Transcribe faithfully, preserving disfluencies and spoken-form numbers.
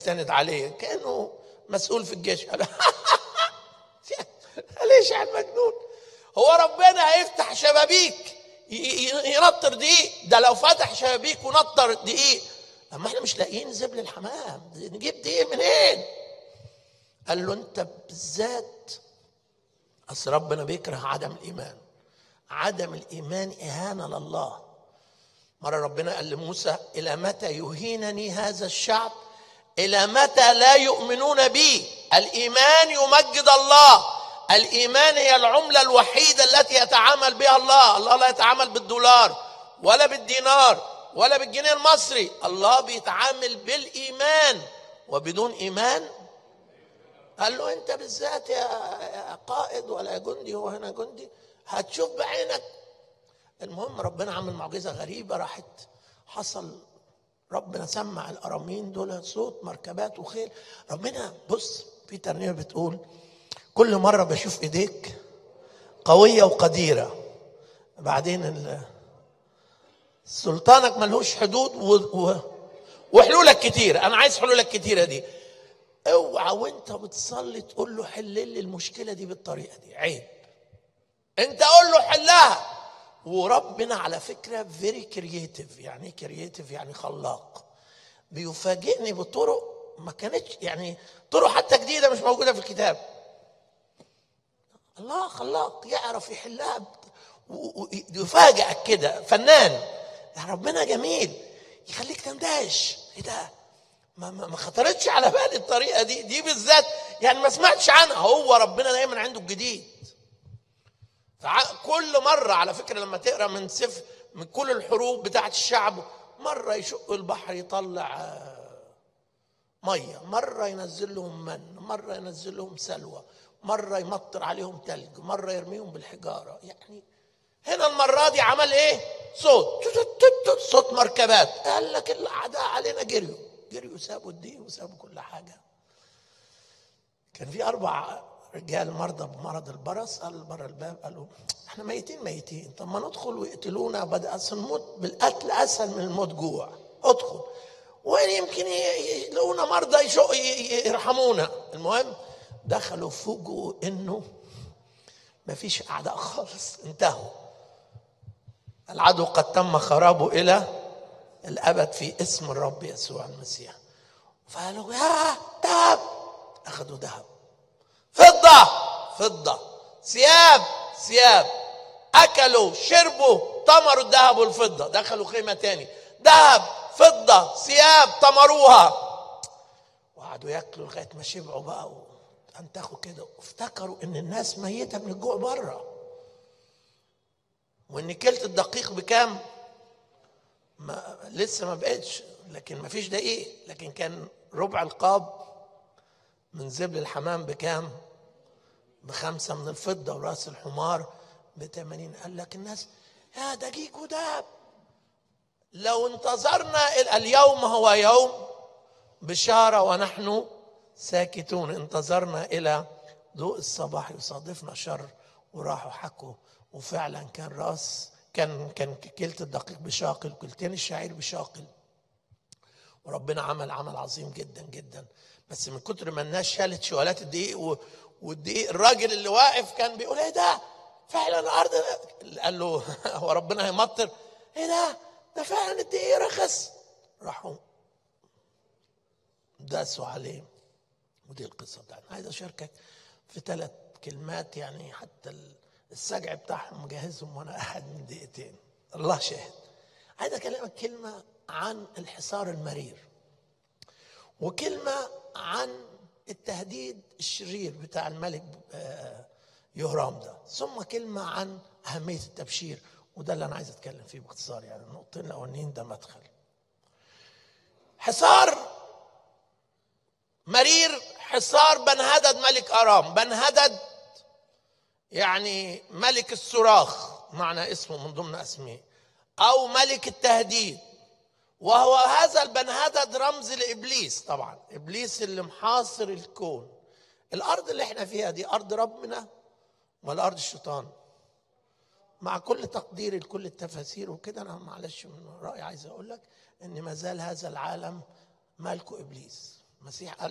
استند عليه كأنه مسؤول في الجيش. ليش يا المجنون؟ هو ربنا هيفتح شبابيك ينطر دقيق؟ ده لو فتح شبابيك ونطر دقيق، اما احنا مش لاقيين زبل الحمام، نجيب دقيق منين؟ قال له انت بالذات، اصل ربنا بيكره عدم الايمان. عدم الايمان اهانه لله. مره ربنا قال لموسى: الى متى يهينني هذا الشعب؟ الى متى لا يؤمنون بي؟ الايمان يمجد الله. الايمان هي العمله الوحيده التي يتعامل بها الله. الله لا يتعامل بالدولار ولا بالدينار ولا بالجنيه المصري. الله بيتعامل بالايمان، وبدون ايمان. قال له انت بالذات يا قائد ولا يا جندي، هو هنا جندي، هتشوف بعينك. المهم ربنا عمل معجزه غريبه، راحت حصل، ربنا سمع الارامين دول صوت مركبات وخيل. ربنا بص في ترنيمه بتقول: كل مره بشوف ايديك قويه وقديره. بعدين سلطانك ملهوش حدود و... وحلولك كتير. انا عايز حلولك كتيره دي. اوعى وانت بتصلي تقول له حل لي المشكله دي بالطريقه دي، عيب. انت قول له حلها. وربنا على فكره فيري كرييتيف. يعني ايه كرييتيف؟ يعني خلاق. بيفاجئني بطرق ما كانتش، يعني طرق حتى جديده مش موجوده في الكتاب. الله خلاق، يعرف يحلها ويفاجئك كده. فنان. يعني ربنا جميل، يخليك تندهش. ايه ده؟ ما ما خطرتش على بالي الطريقه دي دي بالذات، يعني ما سمعتش عنها. هو ربنا دايما عنده الجديد. كل مره على فكره لما تقرا من سفر من كل الحروب بتاعت الشعب، مره يشق البحر يطلع ميه، مره ينزل لهم من، مره ينزل لهم سلوى، مره يمطر عليهم ثلج، مره يرميهم بالحجاره. يعني هنا المره دي عمل ايه؟ صوت صوت مركبات. قال لك الاعداء علينا جريوا جريوا سابوا الدين وسابوا كل حاجه. كان في اربع رجال مرضى بمرض البرص. قال بره الباب، قالوا احنا ميتين ميتين، طب ما ندخل ويقتلونا، بدأ الموت بالقتل اسهل من الموت جوع. ادخل وين يمكن يلاقونا مرضى يشق يرحمونا. المهم دخلوا فوجئوا انه مفيش اعداء خالص، انتهوا. العدو قد تم خرابه الى الابد في اسم الرب يسوع المسيح. فقالوا يا ذهب، اخذوا ذهب، فضه فضه، ثياب ثياب، اكلوا شربوا طمروا الذهب والفضه. دخلوا خيمه تاني، ذهب فضه ثياب طمروها، وقعدوا ياكلوا لغايه ما شبعوا بقى وانتخوا كده. وافتكروا ان الناس ميته من الجوع بره، وان كيلة الدقيق بكام؟ ما لسه ما بقتش، لكن ما فيش دقيق. لكن كان ربع القاب من زبل الحمام بكام؟ بخمسة من الفضة، وراس الحمار بثمانين. قال لك الناس يا دقيق ودهب. لو انتظرنا اليوم هو يوم بشارة ونحن ساكتون. انتظرنا إلى ضوء الصباح يصادفنا شر، وراحوا حكوا. وفعلا كان راس كان كان كيلة الدقيق بشاقل، وكيلتين الشعير بشاقل. وربنا عمل عمل عظيم جدا جدا. بس من كتر ما الناس شالت شوالات الدقيق والدقيق، الراجل اللي واقف كان بيقول ايه ده؟ فعلا الارض. قال له هو ربنا هيمطر؟ ايه ده؟ ده فعلا الدقيق رخص. راحوا داسوا عليه. ودي القصه بتاعتنا. عايز اشاركك في ثلاث كلمات، يعني حتى السجع بتاعهم مجهزهم وانا قاعد من دقيقتين. الله شاهد. عايز اكلمك كلمه عن الحصار المرير، وكلمه عن التهديد الشرير بتاع الملك يهرام ده، ثم كلمه عن اهميه التبشير. وده اللي انا عايز اتكلم فيه باختصار. يعني النقطتين الاولانيين ده مدخل. حصار مرير، حصار بنهدد ملك ارام. بنهدد يعني ملك الصراخ، معنى اسمه من ضمن اسمه، او ملك التهديد. وهو هذا البنهدد رمز لابليس. طبعا ابليس اللي محاصر الكون. الارض اللي احنا فيها دي ارض ربنا ولا ارض الشيطان؟ مع كل تقديري لكل التفاسير وكده، انا معلش من رايي عايز اقول لك ان ما زال هذا العالم مالكه ابليس. المسيح قال